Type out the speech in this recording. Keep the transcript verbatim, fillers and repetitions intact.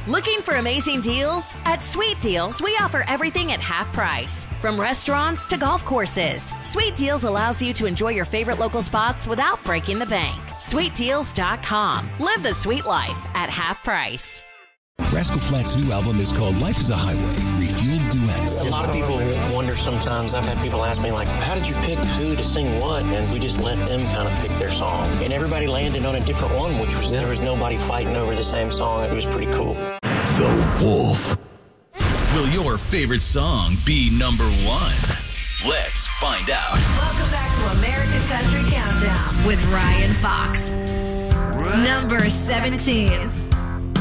Looking for amazing deals? At Sweet Deals, we offer everything at half price. From restaurants to golf courses, Sweet Deals allows you to enjoy your favorite local spots without breaking the bank. sweet deals dot com. Live the sweet life at half price. Rascal Flatts' new album is called Life is a Highway, Refueled Duets. A lot of people wonder sometimes. I've had people ask me, like, how did you pick who to sing what? And we just let them kind of pick their song. And everybody landed on a different one, which was, there was nobody fighting over the same song. It was pretty cool. The Wolf. Will your favorite song be number one? Let's find out. Welcome back to American Country Countdown with Ryan Fox. Number seventeen.